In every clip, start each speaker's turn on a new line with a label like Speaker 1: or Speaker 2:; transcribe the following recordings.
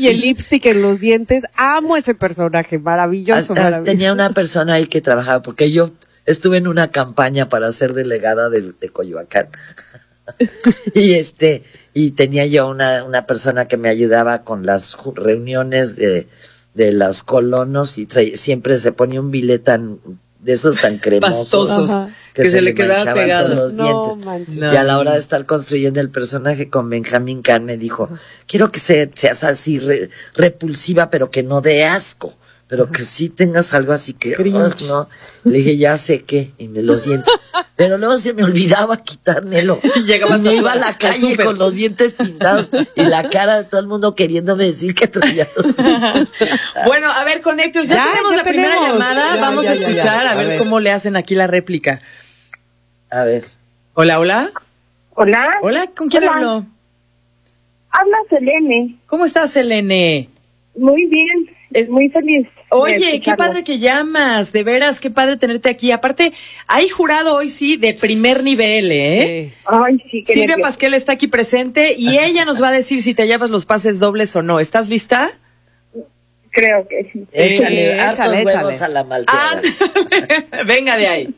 Speaker 1: Y el lipstick en los dientes. Amo ese personaje, maravilloso.
Speaker 2: Tenía una persona ahí que trabajaba, porque yo estuve en una campaña para ser delegada de Coyoacán. y tenía yo una persona que me ayudaba con las reuniones de los colonos, y siempre se ponía un bilete de esos tan cremosos,
Speaker 3: pastosos, que se le quedaba pegado
Speaker 2: los dientes. Y a la hora de estar construyendo el personaje con Benjamín Kahn me dijo, quiero que seas así repulsiva, pero que no dé asco, pero que sí tengas algo así que no. Le dije, ya sé qué, y me los dientes. Pero luego se me olvidaba quitármelo.
Speaker 3: Llegabas
Speaker 2: y me iba a la calle con los dientes pintados y la cara de todo el mundo queriéndome decir que traía los dientes.
Speaker 3: Bueno, a ver, Connectors, ya tenemos la primera llamada. Vamos a escuchar a ver cómo le hacen aquí la réplica.
Speaker 2: A ver.
Speaker 3: Hola, hola.
Speaker 4: Hola.
Speaker 3: Hola, ¿con quién hablo?
Speaker 4: Habla Selene.
Speaker 3: ¿Cómo estás, Selene?
Speaker 4: Muy bien, muy feliz.
Speaker 3: Oye, qué padre que llamas, de veras, qué padre tenerte aquí. Aparte, hay jurado hoy sí de primer nivel, ¿eh?
Speaker 4: Sí. Ay, sí, qué
Speaker 3: Silvia
Speaker 4: nervios.
Speaker 3: Pasquel está aquí presente y ella nos va a decir si te llevas los pases dobles o no. ¿Estás lista?
Speaker 4: Creo que sí.
Speaker 2: Échale hartos
Speaker 1: échale.
Speaker 2: huevos a la malteada.
Speaker 3: Venga de ahí.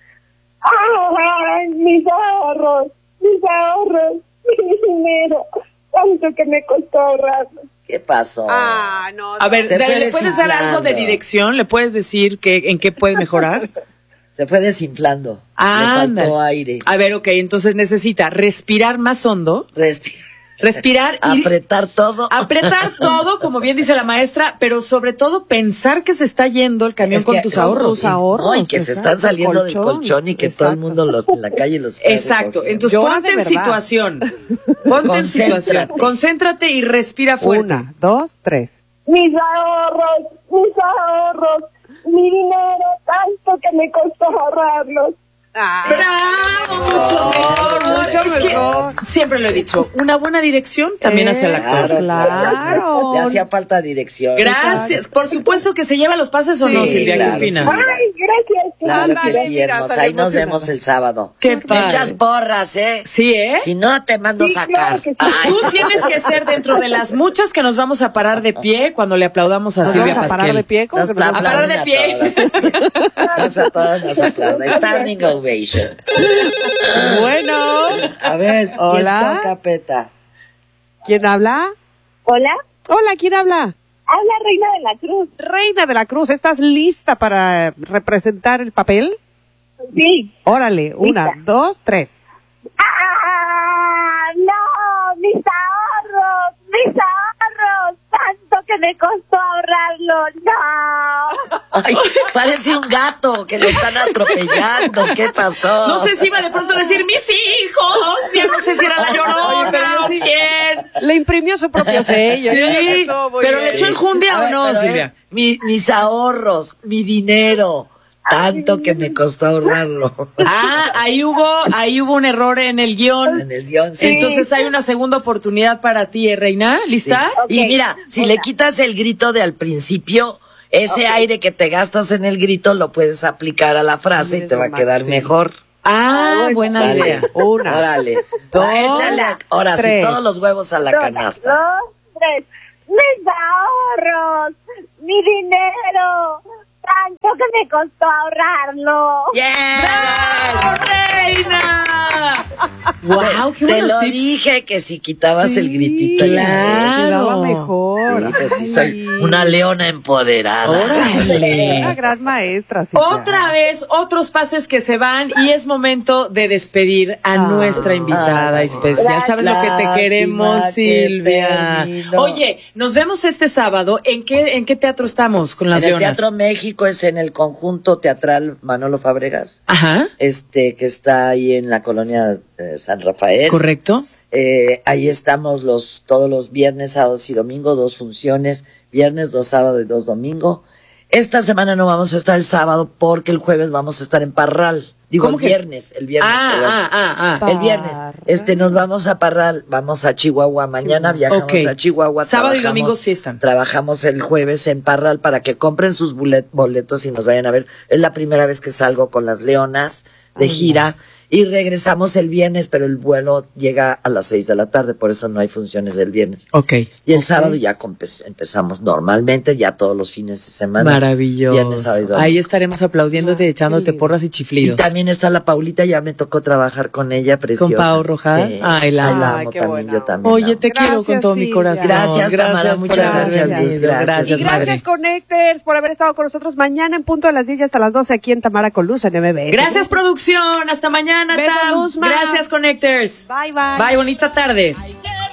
Speaker 4: Ay, mis ahorros, mi dinero, tanto que me costó ahorrarlo.
Speaker 2: ¿Qué pasó?
Speaker 1: No.
Speaker 3: A ver,
Speaker 2: Se fue
Speaker 3: ¿le puedes dar algo de
Speaker 2: desinflando.
Speaker 3: dirección? ¿Le puedes decir en qué puede mejorar?
Speaker 2: Se fue desinflando. Le
Speaker 3: Anda.
Speaker 2: faltó aire.
Speaker 3: A ver, ok, entonces necesita respirar más hondo, respirar y
Speaker 2: Apretar todo.
Speaker 3: apretar todo, como bien dice la maestra, pero sobre todo pensar que se está yendo el camión
Speaker 2: Es
Speaker 3: con
Speaker 2: que
Speaker 3: tus
Speaker 2: con
Speaker 3: ahorros.
Speaker 1: tus ahorros.
Speaker 2: No, y que se están saliendo del colchón y que todo el mundo en la calle los está
Speaker 3: Exacto,
Speaker 2: recogiendo.
Speaker 3: entonces
Speaker 1: Llora
Speaker 3: ponte
Speaker 1: de
Speaker 3: en
Speaker 1: verdad.
Speaker 3: situación. Ponte en situación.
Speaker 2: Concéntrate.
Speaker 3: Concéntrate y respira fuerte.
Speaker 1: 1, 2, 3.
Speaker 4: Mis ahorros, mi dinero, tanto que me costó ahorrarlos.
Speaker 3: ¡Bravo! Mucho mejor.
Speaker 1: Mucho
Speaker 3: Es que
Speaker 1: mejor.
Speaker 3: siempre lo he dicho, una buena dirección también hace el actor.
Speaker 1: Claro.
Speaker 2: Le hacía falta dirección.
Speaker 3: Gracias. Por supuesto que se lleva los pases o no,
Speaker 2: Sí,
Speaker 3: Silvia,
Speaker 2: claro,
Speaker 3: ¿qué opinas?
Speaker 2: sí.
Speaker 4: Ay, gracias.
Speaker 2: Claro
Speaker 1: Ándale,
Speaker 2: que sí,
Speaker 1: mira,
Speaker 2: hermosa.
Speaker 1: salió
Speaker 2: Ahí nos
Speaker 1: emocionada.
Speaker 2: vemos el sábado.
Speaker 3: Qué
Speaker 2: Me
Speaker 3: padre.
Speaker 2: echas porras, ¿eh?
Speaker 3: Sí, ¿eh?
Speaker 2: Si no, te mando
Speaker 4: Sí,
Speaker 2: sacar.
Speaker 4: claro que sí.
Speaker 2: Ay,
Speaker 3: Tú tienes que ser dentro de las muchas que nos vamos a parar de pie cuando le aplaudamos a
Speaker 1: ¿Nos
Speaker 3: Silvia
Speaker 1: vamos a parar de
Speaker 3: Pasquel.
Speaker 1: pie? ¿Cómo
Speaker 2: nos
Speaker 1: que nos vamos a
Speaker 3: parar
Speaker 2: aplauden
Speaker 3: de pie.
Speaker 2: todas. A todas nos aplauden. Standing ovation.
Speaker 1: Bueno.
Speaker 2: A ver, ¿quién
Speaker 1: Hola.
Speaker 2: toca, Peta?
Speaker 1: ¿Quién habla?
Speaker 4: Hola,
Speaker 1: Hola, ¿quién habla?
Speaker 4: habla Reina de la Cruz.
Speaker 1: Reina de la Cruz, ¿estás lista para representar el papel?
Speaker 4: Sí.
Speaker 1: Órale, 1,
Speaker 4: Lista.
Speaker 1: 2, 3.
Speaker 4: ¡Ah! ¡No! ¡Mis ahorros! ¡Tanto que me costó ahorrarlo! ¡No!
Speaker 2: Ay, parece un gato que lo están atropellando. ¿Qué pasó?
Speaker 3: No sé si iba de pronto a decir mis hijos. Ya no sé si era la Llorona o quién.
Speaker 1: Le imprimió su propio sello.
Speaker 3: Sí,
Speaker 1: Estuvo muy
Speaker 3: pero
Speaker 1: bien.
Speaker 3: le echó enjundia
Speaker 2: A
Speaker 3: o
Speaker 2: ver,
Speaker 3: no,
Speaker 2: pero
Speaker 3: Silvia.
Speaker 2: es mis ahorros, mi dinero. Tanto que me costó ahorrarlo.
Speaker 3: Ahí hubo un error en el guión.
Speaker 2: En el guión, sí.
Speaker 3: Entonces hay una segunda oportunidad para ti, Reina. ¿Lista?
Speaker 2: Sí. Y mira, si le quitas el grito de al principio, ese aire que te gastas en el grito lo puedes aplicar a la frase y te va a quedar
Speaker 1: Sí.
Speaker 2: mejor.
Speaker 3: Buena
Speaker 2: Sale.
Speaker 3: idea.
Speaker 1: 1,
Speaker 2: Órale.
Speaker 1: 2,
Speaker 2: Échale ahora sí
Speaker 1: 3.
Speaker 2: todos los huevos a la canasta.
Speaker 4: 2, 3. ¡Mis ahorros! ¡Mi dinero! ¡Tanto que me costó ahorrarlo!
Speaker 3: ¡Bravo, Reina! ¡Wow! ¡Qué
Speaker 2: Te
Speaker 3: buenos
Speaker 2: lo
Speaker 3: tips!
Speaker 2: dije que si quitabas el gritito.
Speaker 3: claro.
Speaker 1: Quedaba mejor.
Speaker 2: Sí, pues sí,
Speaker 1: Ay.
Speaker 2: soy una leona empoderada.
Speaker 3: ¡Órale!
Speaker 1: Una gran maestra. Silvia.
Speaker 3: Otra vez, otros pases que se van y es momento de despedir a nuestra invitada especial. ¿Sabes lo que te queremos,
Speaker 2: Lástima que
Speaker 3: Silvia?
Speaker 2: terminó.
Speaker 3: Oye, nos vemos este sábado. ¿En qué teatro estamos con las
Speaker 2: En el
Speaker 3: leonas?
Speaker 2: Teatro México es en el conjunto teatral Manolo Fábregas,
Speaker 3: Ajá,
Speaker 2: que está ahí en la colonia San Rafael.
Speaker 3: correcto.
Speaker 2: Ahí estamos todos los viernes, sábados y domingo, 2 funciones, viernes, 2 sábados y 2 domingo. Esta semana no vamos a estar el sábado porque el jueves vamos a estar en Parral. Digo,
Speaker 3: ¿Cómo
Speaker 2: el
Speaker 3: que
Speaker 2: viernes, perdón. El viernes,
Speaker 1: Parral.
Speaker 2: nos vamos a Parral, vamos a Chihuahua, mañana viajamos
Speaker 3: Ok.
Speaker 2: a Chihuahua.
Speaker 3: Sábado y
Speaker 2: trabajamos-
Speaker 3: domingo sí están.
Speaker 2: Trabajamos el jueves en Parral para que compren sus boletos y nos vayan a ver. Es la primera vez que salgo con las leonas de gira Y regresamos el viernes, pero el vuelo llega a las 6 de la tarde, por eso no hay funciones el viernes.
Speaker 3: Ok.
Speaker 2: Y el sábado ya empezamos normalmente, ya todos los fines de semana.
Speaker 3: Maravilloso.
Speaker 2: Viernes, sábado y domingo.
Speaker 3: Ahí estaremos aplaudiéndote, echándote porras y
Speaker 2: Y
Speaker 3: chiflidos.
Speaker 2: también está la Paulita, ya me tocó trabajar con ella, preciosa.
Speaker 3: ¿Con Pau Rojas?
Speaker 2: Sí.
Speaker 3: Ay, la amo.
Speaker 2: amo
Speaker 1: qué
Speaker 2: también,
Speaker 1: buena
Speaker 2: yo también.
Speaker 3: Oye,
Speaker 2: amo.
Speaker 3: te quiero con todo mi
Speaker 1: Silvia.
Speaker 3: corazón.
Speaker 2: Gracias, Tamara,
Speaker 3: por
Speaker 2: muchas
Speaker 3: haber
Speaker 2: gracias,
Speaker 3: venido.
Speaker 2: Luz, gracias.
Speaker 1: Y gracias,
Speaker 3: madre.
Speaker 1: Connectors, por haber estado con nosotros mañana en punto de las 10 y hasta las 12 aquí en Tamara con Luz en MBS.
Speaker 3: Gracias, producción. Hasta mañana,
Speaker 1: Beso,
Speaker 3: Tam.
Speaker 1: Luzma.
Speaker 3: Gracias, Connectors.
Speaker 1: Bye, bye.
Speaker 3: Bye, bonita tarde.
Speaker 4: Ay, qué